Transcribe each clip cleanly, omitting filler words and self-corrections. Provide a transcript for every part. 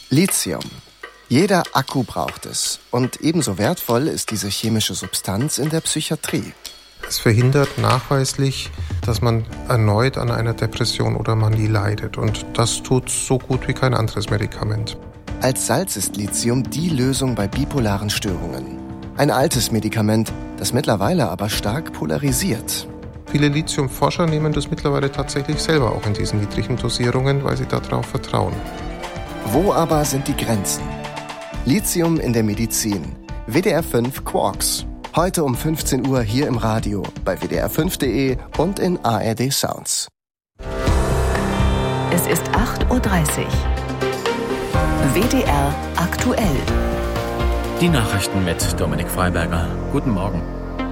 Lithium. Jeder Akku braucht es. Und ebenso wertvoll ist diese chemische Substanz in der Psychiatrie. Es verhindert nachweislich, dass man erneut an einer Depression oder Manie leidet. Und das tut so gut wie kein anderes Medikament. Als Salz ist Lithium die Lösung bei bipolaren Störungen. Ein altes Medikament, das mittlerweile aber stark polarisiert. Viele Lithiumforscher nehmen das mittlerweile tatsächlich selber auch in diesen niedrigen Dosierungen, weil sie darauf vertrauen. Wo aber sind die Grenzen? Lithium in der Medizin. WDR 5 Quarks. Heute um 15 Uhr hier im Radio, bei wdr5.de und in ARD Sounds. Es ist 8:30 Uhr. WDR aktuell. Die Nachrichten mit Dominik Freiberger. Guten Morgen.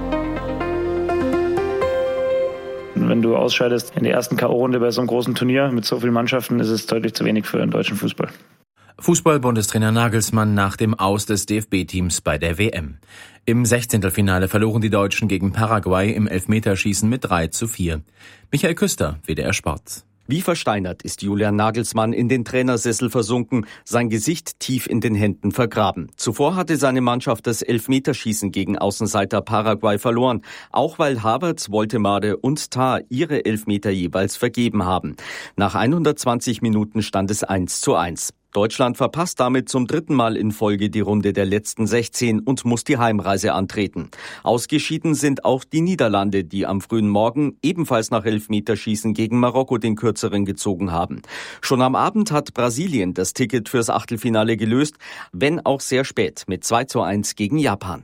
Wenn du ausscheidest in der ersten K.O.-Runde bei so einem großen Turnier mit so vielen Mannschaften, ist es deutlich zu wenig für den deutschen Fußball. Fußball-Bundestrainer Nagelsmann nach dem Aus des DFB-Teams bei der WM. Im 16. verloren die Deutschen gegen Paraguay im Elfmeterschießen mit 3:4. Michael Küster, WDR Sport. Wie versteinert ist Julian Nagelsmann in den Trainersessel versunken, sein Gesicht tief in den Händen vergraben. Zuvor hatte seine Mannschaft das Elfmeterschießen gegen Außenseiter Paraguay verloren, auch weil Havertz, Woltemade und Tah ihre Elfmeter jeweils vergeben haben. Nach 120 Minuten stand es 1:1. Deutschland verpasst damit zum 3. Mal in Folge die Runde der letzten 16 und muss die Heimreise antreten. Ausgeschieden sind auch die Niederlande, die am frühen Morgen ebenfalls nach Elfmeterschießen gegen Marokko den kürzeren gezogen haben. Schon am Abend hat Brasilien das Ticket fürs Achtelfinale gelöst, wenn auch sehr spät mit 2:1 gegen Japan.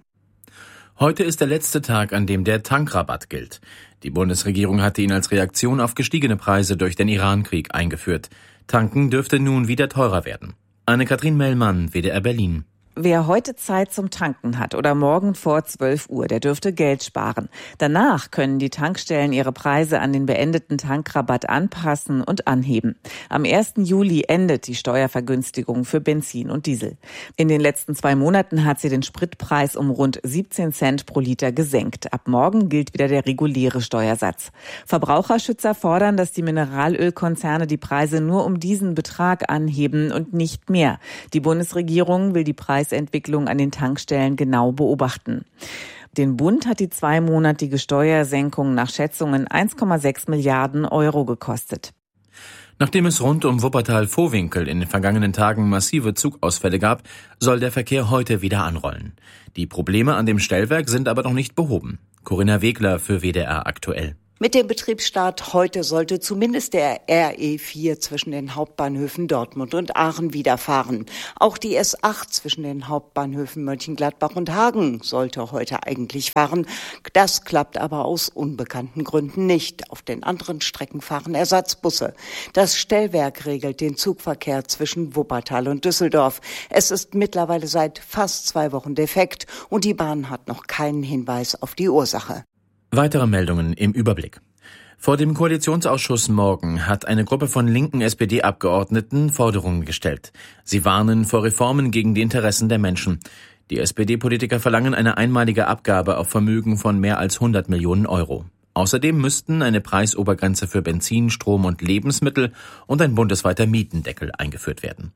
Heute ist der letzte Tag, an dem der Tankrabatt gilt. Die Bundesregierung hatte ihn als Reaktion auf gestiegene Preise durch den Irankrieg eingeführt. Tanken dürfte nun wieder teurer werden. Anne-Kathrin Mellmann, WDR Berlin. Wer heute Zeit zum Tanken hat oder morgen vor 12 Uhr, der dürfte Geld sparen. Danach können die Tankstellen ihre Preise an den beendeten Tankrabatt anpassen und anheben. Am 1. Juli endet die Steuervergünstigung für Benzin und Diesel. In den letzten 2 Monaten hat sie den Spritpreis um rund 17 Cent pro Liter gesenkt. Ab morgen gilt wieder der reguläre Steuersatz. Verbraucherschützer fordern, dass die Mineralölkonzerne die Preise nur um diesen Betrag anheben und nicht mehr. Die Bundesregierung will die Preisentwicklung an den Tankstellen genau beobachten. Den Bund hat die 2-monatige Steuersenkung nach Schätzungen 1,6 Milliarden Euro gekostet. Nachdem es rund um Wuppertal-Vohwinkel in den vergangenen Tagen massive Zugausfälle gab, soll der Verkehr heute wieder anrollen. Die Probleme an dem Stellwerk sind aber noch nicht behoben. Corinna Wegler für WDR aktuell. Mit dem Betriebsstart heute sollte zumindest der RE4 zwischen den Hauptbahnhöfen Dortmund und Aachen wieder fahren. Auch die S8 zwischen den Hauptbahnhöfen Mönchengladbach und Hagen sollte heute eigentlich fahren. Das klappt aber aus unbekannten Gründen nicht. Auf den anderen Strecken fahren Ersatzbusse. Das Stellwerk regelt den Zugverkehr zwischen Wuppertal und Düsseldorf. Es ist mittlerweile seit fast 2 Wochen defekt und die Bahn hat noch keinen Hinweis auf die Ursache. Weitere Meldungen im Überblick. Vor dem Koalitionsausschuss morgen hat eine Gruppe von linken SPD-Abgeordneten Forderungen gestellt. Sie warnen vor Reformen gegen die Interessen der Menschen. Die SPD-Politiker verlangen eine einmalige Abgabe auf Vermögen von mehr als 100 Millionen Euro. Außerdem müssten eine Preisobergrenze für Benzin, Strom und Lebensmittel und ein bundesweiter Mietendeckel eingeführt werden.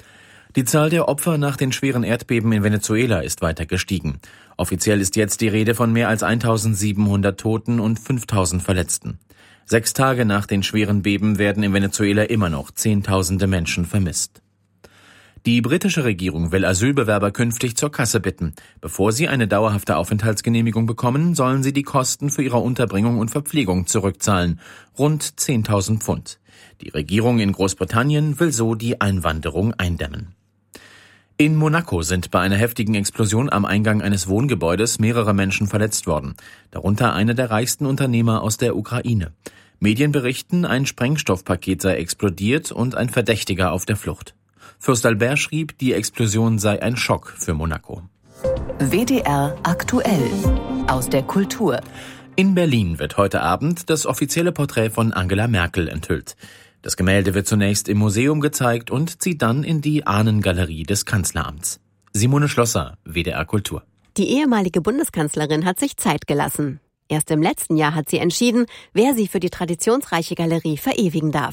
Die Zahl der Opfer nach den schweren Erdbeben in Venezuela ist weiter gestiegen. Offiziell ist jetzt die Rede von mehr als 1.700 Toten und 5.000 Verletzten. 6 Tage nach den schweren Beben werden in Venezuela immer noch Zehntausende Menschen vermisst. Die britische Regierung will Asylbewerber künftig zur Kasse bitten. Bevor sie eine dauerhafte Aufenthaltsgenehmigung bekommen, sollen sie die Kosten für ihre Unterbringung und Verpflegung zurückzahlen. Rund 10.000 Pfund. Die Regierung in Großbritannien will so die Einwanderung eindämmen. In Monaco sind bei einer heftigen Explosion am Eingang eines Wohngebäudes mehrere Menschen verletzt worden, darunter einer der reichsten Unternehmer aus der Ukraine. Medien berichten, ein Sprengstoffpaket sei explodiert und ein Verdächtiger auf der Flucht. Fürst Albert schrieb, die Explosion sei ein Schock für Monaco. WDR aktuell aus der Kultur. In Berlin wird heute Abend das offizielle Porträt von Angela Merkel enthüllt. Das Gemälde wird zunächst im Museum gezeigt und zieht dann in die Ahnengalerie des Kanzleramts. Simone Schlosser, WDR Kultur. Die ehemalige Bundeskanzlerin hat sich Zeit gelassen. Erst im letzten Jahr hat sie entschieden, wer sie für die traditionsreiche Galerie verewigen darf.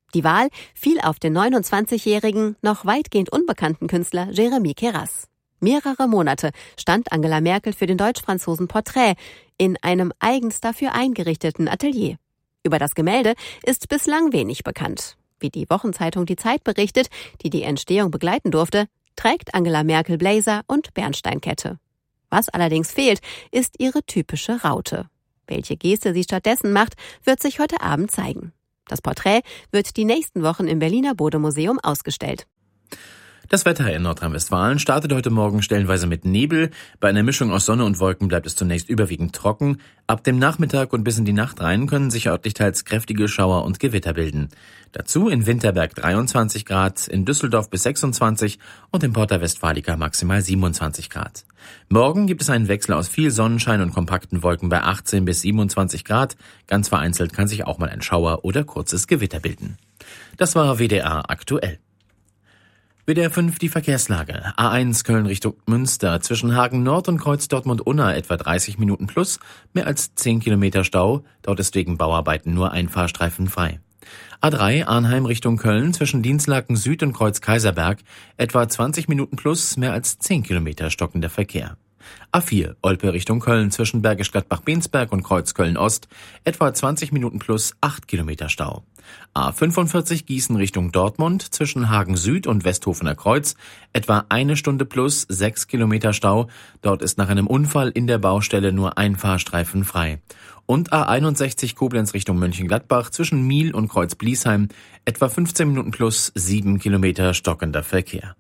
Die Wahl fiel auf den 29-jährigen, noch weitgehend unbekannten Künstler Jérémy Queyras. Mehrere Monate stand Angela Merkel für den Deutsch-Franzosen Porträt in einem eigens dafür eingerichteten Atelier. Über das Gemälde ist bislang wenig bekannt. Wie die Wochenzeitung Die Zeit berichtet, die die Entstehung begleiten durfte, trägt Angela Merkel Blazer und Bernsteinkette. Was allerdings fehlt, ist ihre typische Raute. Welche Geste sie stattdessen macht, wird sich heute Abend zeigen. Das Porträt wird die nächsten Wochen im Berliner Bode-Museum ausgestellt. Das Wetter in Nordrhein-Westfalen startet heute Morgen stellenweise mit Nebel. Bei einer Mischung aus Sonne und Wolken bleibt es zunächst überwiegend trocken. Ab dem Nachmittag und bis in die Nacht rein können sich örtlich teils kräftige Schauer und Gewitter bilden. Dazu in Winterberg 23 Grad, in Düsseldorf bis 26 und in Porta Westfalica maximal 27 Grad. Morgen gibt es einen Wechsel aus viel Sonnenschein und kompakten Wolken bei 18 bis 27 Grad. Ganz vereinzelt kann sich auch mal ein Schauer oder kurzes Gewitter bilden. Das war WDR aktuell. WDR 5 die Verkehrslage. A1 Köln Richtung Münster. Zwischen Hagen Nord und Kreuz Dortmund-Unna etwa 30 Minuten plus. Mehr als 10 Kilometer Stau. Dort ist wegen Bauarbeiten nur ein Fahrstreifen frei. A3 Arnheim Richtung Köln. Zwischen Dienstlaken Süd und Kreuz Kaiserberg. Etwa 20 Minuten plus. Mehr als 10 Kilometer stockender Verkehr. A4 Olpe Richtung Köln. Zwischen Bergisch Gladbach-Bensberg und Kreuz Köln-Ost. Etwa 20 Minuten plus 8 Kilometer Stau. A45 Gießen Richtung Dortmund. Zwischen Hagen Süd und Westhofener Kreuz. Etwa 1 Stunde plus 6 Kilometer Stau. Dort ist nach einem Unfall in der Baustelle nur ein Fahrstreifen frei. Und A61 Koblenz Richtung Mönchengladbach. Zwischen Miel und Kreuz Bliesheim. Etwa 15 Minuten plus 7 Kilometer stockender Verkehr.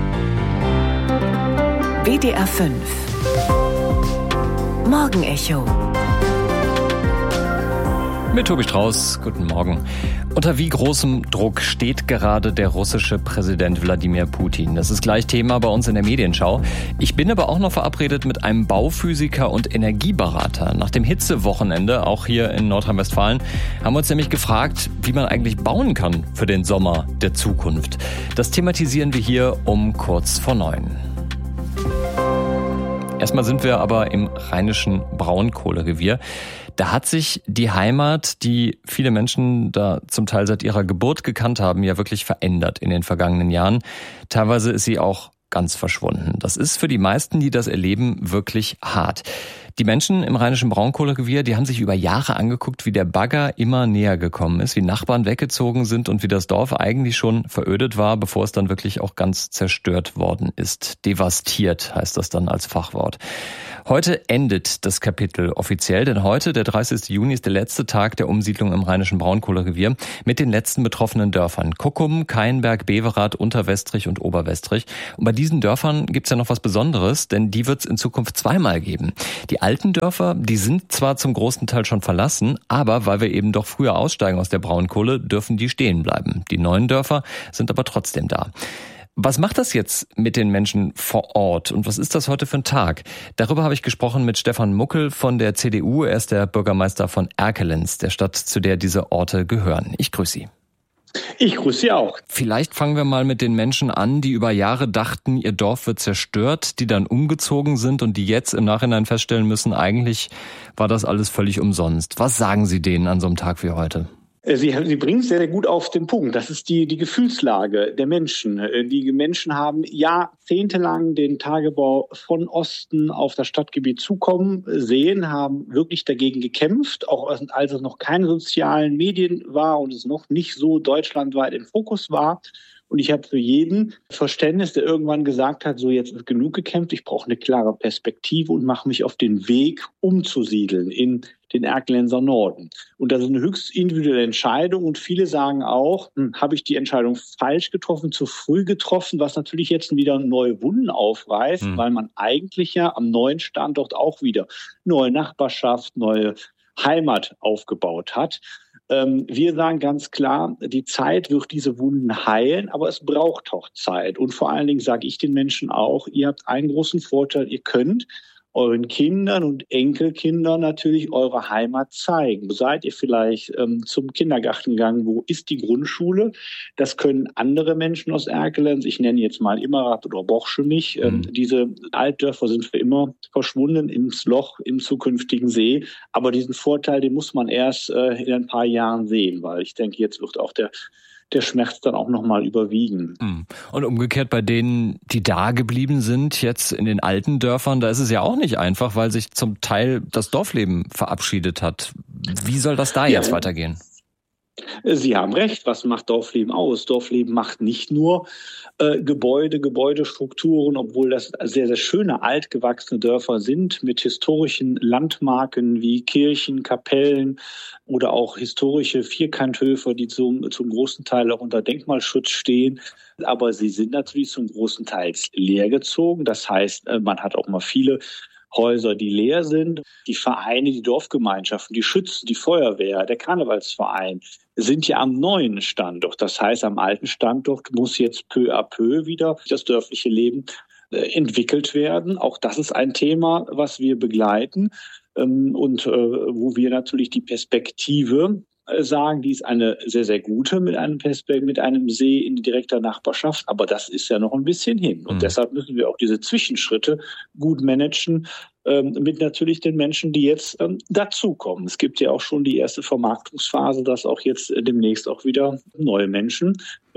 WDR 5 Morgenecho mit Tobi Strauß, guten Morgen. Unter wie großem Druck steht gerade der russische Präsident Wladimir Putin? Das ist gleich Thema bei uns in der Medienschau. Ich bin aber auch noch verabredet mit einem Bauphysiker und Energieberater. Nach dem Hitzewochenende, auch hier in Nordrhein-Westfalen, haben wir uns nämlich gefragt, wie man eigentlich bauen kann für den Sommer der Zukunft. Das thematisieren wir hier um kurz vor 9. Erstmal sind wir aber im rheinischen Braunkohlerevier. Da hat sich die Heimat, die viele Menschen da zum Teil seit ihrer Geburt gekannt haben, ja wirklich verändert in den vergangenen Jahren. Teilweise ist sie auch ganz verschwunden. Das ist für die meisten, die das erleben, wirklich hart. Die Menschen im rheinischen Braunkohlerevier, die haben sich über Jahre angeguckt, wie der Bagger immer näher gekommen ist, wie Nachbarn weggezogen sind und wie das Dorf eigentlich schon verödet war, bevor es dann wirklich auch ganz zerstört worden ist. Devastiert heißt das dann als Fachwort. Heute endet das Kapitel offiziell, denn heute, der 30. Juni, ist der letzte Tag der Umsiedlung im rheinischen Braunkohlerevier mit den letzten betroffenen Dörfern. Kuckum, Kainberg, Beverath, Unterwestrich und Oberwestrich. Und bei diesen Dörfern gibt's ja noch was Besonderes, denn die wird's in Zukunft zweimal geben. Die alten Dörfer, die sind zwar zum großen Teil schon verlassen, aber weil wir eben doch früher aussteigen aus der Braunkohle, dürfen die stehen bleiben. Die neuen Dörfer sind aber trotzdem da. Was macht das jetzt mit den Menschen vor Ort und was ist das heute für ein Tag? Darüber habe ich gesprochen mit Stefan Muckel von der CDU. Er ist der Bürgermeister von Erkelenz, der Stadt, zu der diese Orte gehören. Ich grüße Sie. Ich grüße Sie auch. Vielleicht fangen wir mal mit den Menschen an, die über Jahre dachten, ihr Dorf wird zerstört, die dann umgezogen sind und die jetzt im Nachhinein feststellen müssen, eigentlich war das alles völlig umsonst. Was sagen Sie denen an so einem Tag wie heute? Sie bringen es sehr, sehr gut auf den Punkt. Das ist die Gefühlslage der Menschen. Die Menschen haben jahrzehntelang den Tagebau von Osten auf das Stadtgebiet zukommen sehen, haben wirklich dagegen gekämpft, auch als es noch keine sozialen Medien war und es noch nicht so deutschlandweit im Fokus war. Und ich habe für jeden Verständnis, der irgendwann gesagt hat, so jetzt ist genug gekämpft, ich brauche eine klare Perspektive und mache mich auf den Weg, umzusiedeln in den Erkelenzer Norden. Und das ist eine höchst individuelle Entscheidung. Und viele sagen auch, habe ich die Entscheidung falsch getroffen, zu früh getroffen, was natürlich jetzt wieder neue Wunden aufreißt, weil man eigentlich ja am neuen Standort auch wieder neue Nachbarschaft, neue Heimat aufgebaut hat. Wir sagen ganz klar, die Zeit wird diese Wunden heilen, aber es braucht auch Zeit. Und vor allen Dingen sage ich den Menschen auch, ihr habt einen großen Vorteil, ihr könnt euren Kindern und Enkelkindern natürlich eure Heimat zeigen. Seid ihr vielleicht zum Kindergarten gegangen? Wo ist die Grundschule? Das können andere Menschen aus Erkelenz, ich nenne jetzt mal Immerath oder Borchemich. Diese Altdörfer sind für immer verschwunden ins Loch im zukünftigen See. Aber diesen Vorteil, den muss man erst in ein paar Jahren sehen, weil ich denke, jetzt wird auch der der Schmerz dann auch nochmal überwiegen. Und umgekehrt bei denen, die da geblieben sind, jetzt in den alten Dörfern, da ist es ja auch nicht einfach, weil sich zum Teil das Dorfleben verabschiedet hat. Wie soll das da jetzt weitergehen? Sie haben recht. Was macht Dorfleben aus? Dorfleben macht nicht nur Gebäudestrukturen, obwohl das sehr, sehr schöne, altgewachsene Dörfer sind mit historischen Landmarken wie Kirchen, Kapellen oder auch historische Vierkanthöfe, die zum großen Teil auch unter Denkmalschutz stehen. Aber sie sind natürlich zum großen Teil leergezogen. Das heißt, man hat auch mal viele Häuser, die leer sind. Die Vereine, die Dorfgemeinschaften, die Schützen, die Feuerwehr, der Karnevalsverein sind ja am neuen Standort. Das heißt, am alten Standort muss jetzt peu à peu wieder das dörfliche Leben entwickelt werden. Auch das ist ein Thema, was wir begleiten und wo wir natürlich die Perspektive sagen, die ist eine sehr, sehr gute mit einem See in direkter Nachbarschaft. Aber das ist ja noch ein bisschen hin. Und deshalb müssen wir auch diese Zwischenschritte gut managen mit natürlich den Menschen, die jetzt dazukommen. Es gibt ja auch schon die erste Vermarktungsphase, dass auch jetzt demnächst auch wieder neue Menschen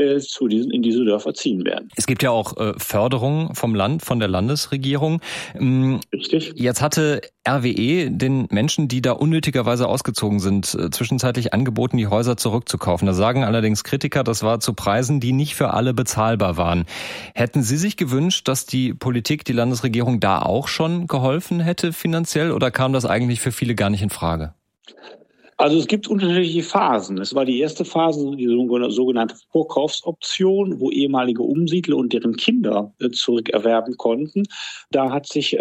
in diese Dörfer ziehen werden. Es gibt ja auch Förderung vom Land, von der Landesregierung. Richtig. Jetzt hatte RWE den Menschen, die da unnötigerweise ausgezogen sind, zwischenzeitlich angeboten, die Häuser zurückzukaufen. Da sagen allerdings Kritiker, das war zu Preisen, die nicht für alle bezahlbar waren. Hätten Sie sich gewünscht, dass die Politik, die Landesregierung da auch schon geholfen hätte finanziell, oder kam das eigentlich für viele gar nicht in Frage? Also es gibt unterschiedliche Phasen. Es war die erste Phase, die sogenannte Vorkaufsoption, wo ehemalige Umsiedler und deren Kinder zurückerwerben konnten. Da hat sich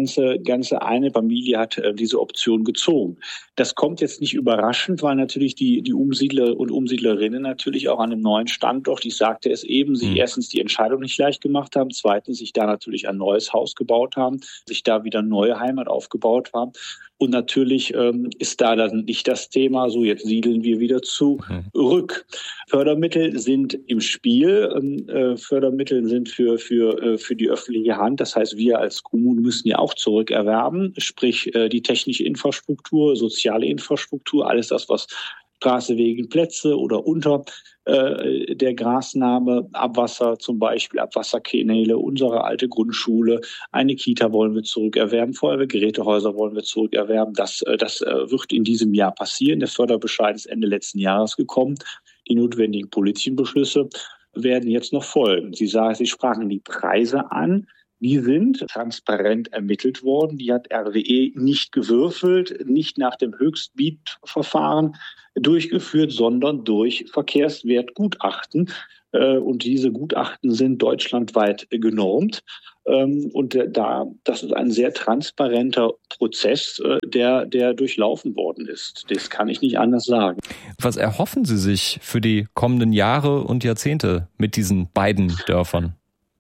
eine Familie hat diese Option gezogen. Das kommt jetzt nicht überraschend, weil natürlich die Umsiedler und Umsiedlerinnen natürlich auch an einem neuen Standort, ich sagte es eben, sich erstens die Entscheidung nicht leicht gemacht haben, zweitens sich da natürlich ein neues Haus gebaut haben, sich da wieder neue Heimat aufgebaut haben. Und natürlich ist da dann nicht das Thema, so jetzt siedeln wir wieder zurück. Fördermittel sind im Spiel. Fördermittel sind für die öffentliche Hand. Das heißt, wir als Kommune müssen ja auch zurückerwerben, sprich die technische Infrastruktur, soziale Infrastruktur, alles das, was Straße, Wege, Plätze oder unter der Grasnahme, Abwasser zum Beispiel, Abwasserkanäle, unsere alte Grundschule, eine Kita wollen wir zurückerwerben, Feuerwehrgerätehäuser wollen wir zurückerwerben. Das wird in diesem Jahr passieren. Der Förderbescheid ist Ende letzten Jahres gekommen. Die notwendigen politischen Beschlüsse werden jetzt noch folgen. Sie sprachen die Preise an. Die sind transparent ermittelt worden. Die hat RWE nicht gewürfelt, nicht nach dem Höchstbietverfahren durchgeführt, sondern durch Verkehrswertgutachten. Und diese Gutachten sind deutschlandweit genormt. Und das ist ein sehr transparenter Prozess, der durchlaufen worden ist. Das kann ich nicht anders sagen. Was erhoffen Sie sich für die kommenden Jahre und Jahrzehnte mit diesen beiden Dörfern?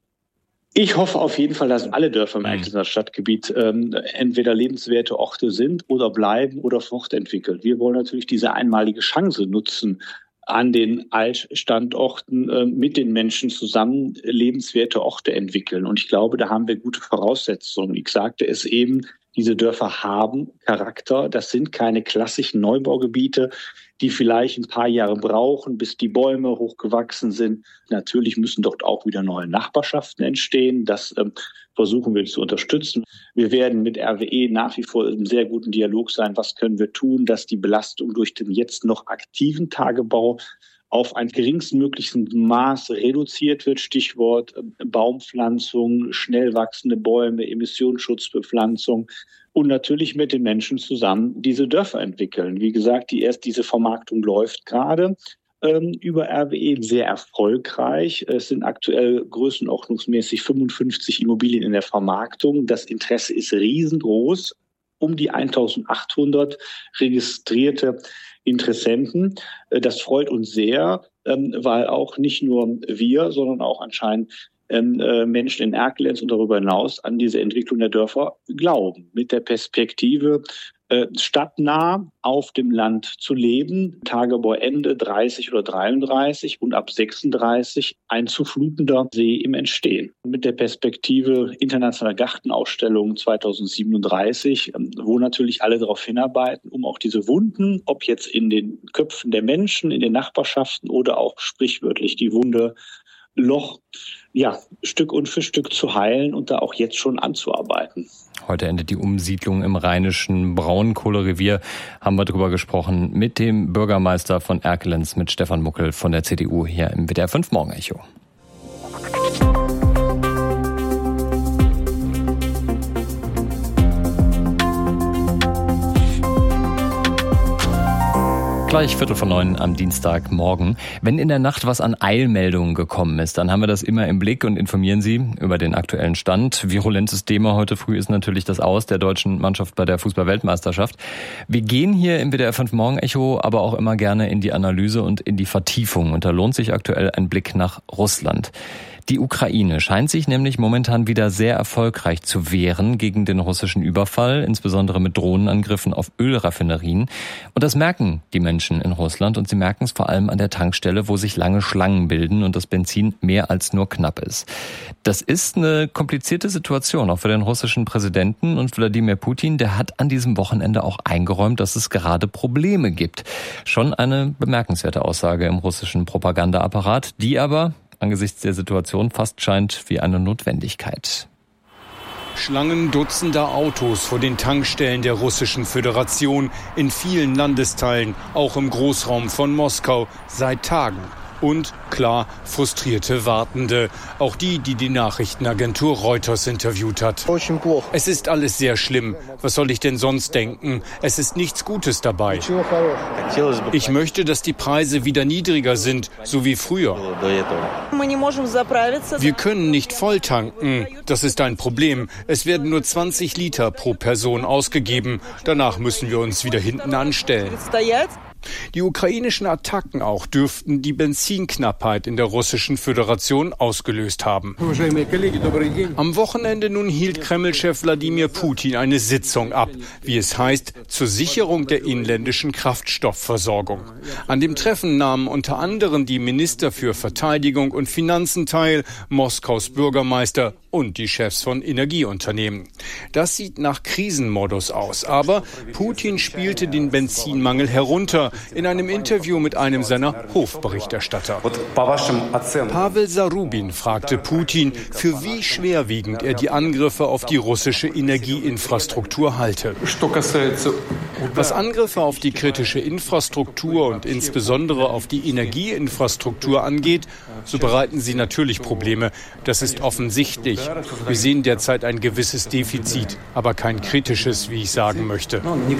Ich hoffe auf jeden Fall, dass alle Dörfer im Eichstätter Stadtgebiet entweder lebenswerte Orte sind oder bleiben oder fortentwickelt. Wir wollen natürlich diese einmalige Chance nutzen, an den Altstandorten mit den Menschen zusammen lebenswerte Orte entwickeln. Und ich glaube, da haben wir gute Voraussetzungen. Ich sagte es eben, diese Dörfer haben Charakter. Das sind keine klassischen Neubaugebiete, die vielleicht ein paar Jahre brauchen, bis die Bäume hochgewachsen sind. Natürlich müssen dort auch wieder neue Nachbarschaften entstehen. Das versuchen wir zu unterstützen. Wir werden mit RWE nach wie vor im sehr guten Dialog sein. Was können wir tun, dass die Belastung durch den jetzt noch aktiven Tagebau auf ein geringstmögliches Maß reduziert wird. Stichwort Baumpflanzung, schnell wachsende Bäume, Emissionsschutzbepflanzung und natürlich mit den Menschen zusammen diese Dörfer entwickeln. Wie gesagt, diese Vermarktung läuft gerade über RWE sehr erfolgreich. Es sind aktuell größenordnungsmäßig 55 Immobilien in der Vermarktung. Das Interesse ist riesengroß. Um die 1800 registrierte Interessenten. Das freut uns sehr, weil auch nicht nur wir, sondern auch anscheinend Menschen in Erkelenz und darüber hinaus an diese Entwicklung der Dörfer glauben. Mit der Perspektive, stadtnah auf dem Land zu leben. Tagebauende 30 oder 33 und ab 36 ein zu flutender See im Entstehen. Mit der Perspektive internationaler Gartenausstellung 2037, wo natürlich alle darauf hinarbeiten, um auch diese Wunden, ob jetzt in den Köpfen der Menschen, in den Nachbarschaften oder auch sprichwörtlich die Wunde Loch, Stück und für Stück zu heilen und da auch jetzt schon anzuarbeiten. Heute endet die Umsiedlung im rheinischen Braunkohlerevier. Haben wir drüber gesprochen mit dem Bürgermeister von Erkelenz, mit Stefan Muckel von der CDU hier im WDR 5 Morgenecho. Gleich 8:45 am Dienstagmorgen. Wenn in der Nacht was an Eilmeldungen gekommen ist, dann haben wir das immer im Blick und informieren Sie über den aktuellen Stand. Virulentes Thema heute früh ist natürlich das Aus der deutschen Mannschaft bei der Fußball-Weltmeisterschaft. Wir gehen hier im WDR 5 Morgenecho aber auch immer gerne in die Analyse und in die Vertiefung. Und da lohnt sich aktuell ein Blick nach Russland. Die Ukraine scheint sich nämlich momentan wieder sehr erfolgreich zu wehren gegen den russischen Überfall, insbesondere mit Drohnenangriffen auf Ölraffinerien. Und das merken die Menschen in Russland und sie merken es vor allem an der Tankstelle, wo sich lange Schlangen bilden und das Benzin mehr als nur knapp ist. Das ist eine komplizierte Situation, auch für den russischen Präsidenten, und Wladimir Putin, der hat an diesem Wochenende auch eingeräumt, dass es gerade Probleme gibt. Schon eine bemerkenswerte Aussage im russischen Propagandaapparat, die aber angesichts der Situation fast scheint wie eine Notwendigkeit. Schlangen dutzender Autos vor den Tankstellen der Russischen Föderation in vielen Landesteilen, auch im Großraum von Moskau, seit Tagen. Und, klar, frustrierte Wartende. Auch die Nachrichtenagentur Reuters interviewt hat. Es ist alles sehr schlimm. Was soll ich denn sonst denken? Es ist nichts Gutes dabei. Ich möchte, dass die Preise wieder niedriger sind, so wie früher. Wir können nicht voll tanken. Das ist ein Problem. Es werden nur 20 Liter pro Person ausgegeben. Danach müssen wir uns wieder hinten anstellen. Die ukrainischen Attacken auch dürften die Benzinknappheit in der Russischen Föderation ausgelöst haben. Am Wochenende nun hielt Kreml-Chef Wladimir Putin eine Sitzung ab, wie es heißt, zur Sicherung der inländischen Kraftstoffversorgung. An dem Treffen nahmen unter anderem die Minister für Verteidigung und Finanzen teil, Moskaus Bürgermeister und die Chefs von Energieunternehmen. Das sieht nach Krisenmodus aus, aber Putin spielte den Benzinmangel herunter in einem Interview mit einem seiner Hofberichterstatter. Pavel Zarubin fragte Putin, für wie schwerwiegend er die Angriffe auf die russische Energieinfrastruktur halte. Was Angriffe auf die kritische Infrastruktur und insbesondere auf die Energieinfrastruktur angeht, so bereiten sie natürlich Probleme. Das ist offensichtlich. Wir sehen derzeit ein gewisses Defizit, aber kein kritisches, wie ich sagen möchte.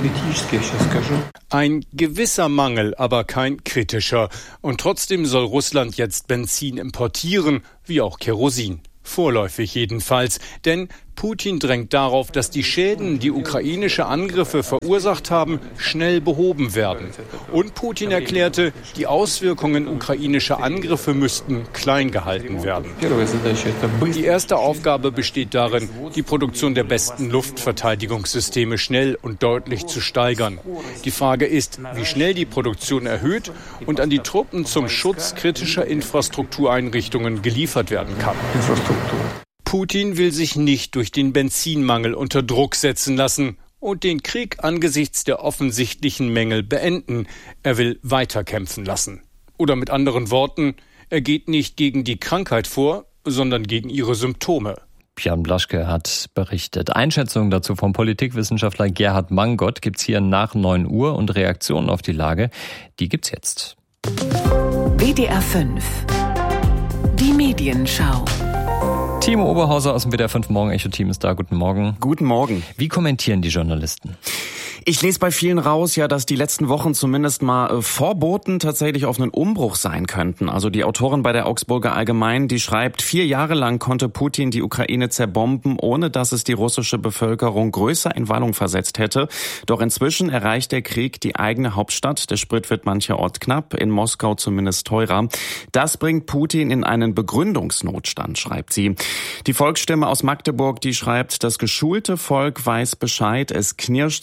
Ein gewisser Mangel, aber kein kritischer. Und trotzdem soll Russland jetzt Benzin importieren, wie auch Kerosin. Vorläufig jedenfalls, denn Putin drängt darauf, dass die Schäden, die ukrainische Angriffe verursacht haben, schnell behoben werden. Und Putin erklärte, die Auswirkungen ukrainischer Angriffe müssten klein gehalten werden. Die erste Aufgabe besteht darin, die Produktion der besten Luftverteidigungssysteme schnell und deutlich zu steigern. Die Frage ist, wie schnell die Produktion erhöht und an die Truppen zum Schutz kritischer Infrastruktureinrichtungen geliefert werden kann. Putin will sich nicht durch den Benzinmangel unter Druck setzen lassen und den Krieg angesichts der offensichtlichen Mängel beenden. Er will weiterkämpfen lassen. Oder mit anderen Worten, er geht nicht gegen die Krankheit vor, sondern gegen ihre Symptome. Jan Blaschke hat berichtet. Einschätzungen dazu vom Politikwissenschaftler Gerhard Mangott gibt's hier nach 9 Uhr und Reaktionen auf die Lage, die gibt's jetzt. WDR 5. Die Medienschau. Timo Oberhauser aus dem WDR 5 Morgenecho-Team ist da. Guten Morgen. Guten Morgen. Wie kommentieren die Journalisten? Ich lese bei vielen raus, ja, dass die letzten Wochen zumindest mal Vorboten tatsächlich auf einen Umbruch sein könnten. Also die Autorin bei der Augsburger Allgemeinen, die schreibt, 4 Jahre lang konnte Putin die Ukraine zerbomben, ohne dass es die russische Bevölkerung größer in Wallung versetzt hätte. Doch inzwischen erreicht der Krieg die eigene Hauptstadt. Der Sprit wird mancherorts knapp, in Moskau zumindest teurer. Das bringt Putin in einen Begründungsnotstand, schreibt sie. Die Volksstimme aus Magdeburg, die schreibt, das geschulte Volk weiß Bescheid. Es knirscht so laut im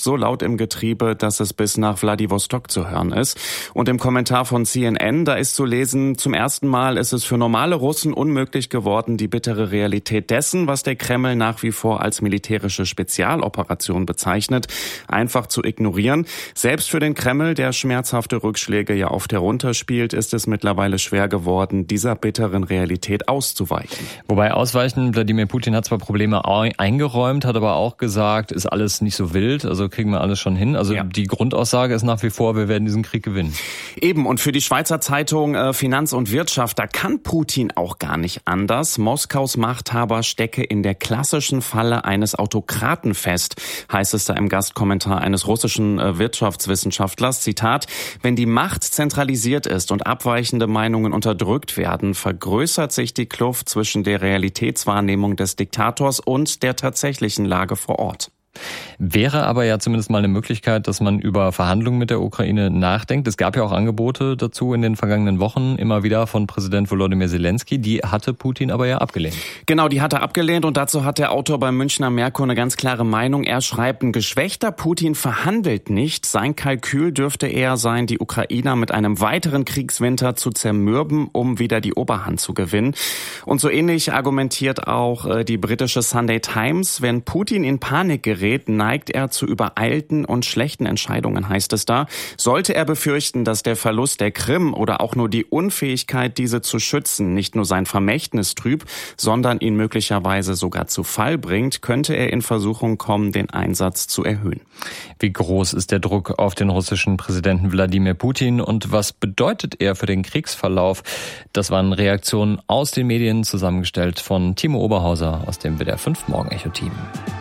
im Getriebe, dass es bis nach Wladiwostok zu hören ist. Und im Kommentar von CNN, da ist zu lesen, zum ersten Mal ist es für normale Russen unmöglich geworden, die bittere Realität dessen, was der Kreml nach wie vor als militärische Spezialoperation bezeichnet, einfach zu ignorieren. Selbst für den Kreml, der schmerzhafte Rückschläge ja oft herunterspielt, ist es mittlerweile schwer geworden, dieser bitteren Realität auszuweichen. Wobei ausweichen, Wladimir Putin hat zwar Probleme eingeräumt, hat aber auch gesagt, ist alles nicht so wild, also kriegen wir alles schon hin. Also die Grundaussage ist nach wie vor, wir werden diesen Krieg gewinnen. Eben, und für die Schweizer Zeitung Finanz und Wirtschaft, da kann Putin auch gar nicht anders. Moskaus Machthaber stecke in der klassischen Falle eines Autokraten fest, heißt es da im Gastkommentar eines russischen Wirtschaftswissenschaftlers. Zitat: Wenn die Macht zentralisiert ist und abweichende Meinungen unterdrückt werden, vergrößert sich die Kluft zwischen der Realitätswahrnehmung des Diktators und der tatsächlichen Lage vor Ort. Wäre aber ja zumindest mal eine Möglichkeit, dass man über Verhandlungen mit der Ukraine nachdenkt. Es gab ja auch Angebote dazu in den vergangenen Wochen, immer wieder von Präsident Volodymyr Zelensky. Die hatte Putin aber ja abgelehnt. Genau, die hat er abgelehnt und dazu hat der Autor beim Münchner Merkur eine ganz klare Meinung. Er schreibt, ein geschwächter Putin verhandelt nicht. Sein Kalkül dürfte eher sein, die Ukrainer mit einem weiteren Kriegswinter zu zermürben, um wieder die Oberhand zu gewinnen. Und so ähnlich argumentiert auch die britische Sunday Times. Wenn Putin in Panik gerät, neigt er zu übereilten und schlechten Entscheidungen, heißt es da. Sollte er befürchten, dass der Verlust der Krim oder auch nur die Unfähigkeit, diese zu schützen, nicht nur sein Vermächtnis trübt, sondern ihn möglicherweise sogar zu Fall bringt, könnte er in Versuchung kommen, den Einsatz zu erhöhen. Wie groß ist der Druck auf den russischen Präsidenten Wladimir Putin und was bedeutet er für den Kriegsverlauf? Das waren Reaktionen aus den Medien, zusammengestellt von Timo Oberhauser aus dem WDR 5 Morgen-Echo-Team.